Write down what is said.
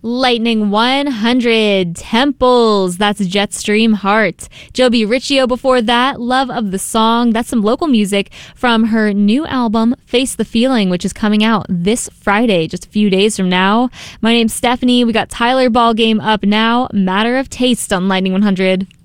Lightning 100, Temples, that's Jetstream Heart. Joby Riccio before that, Love of the Song. That's some local music from her new album, Face the Feeling, which is coming out this Friday, just a few days from now. My name's Stephanie. We got Tyler Ballgame up now, Matter of Taste on Lightning 100.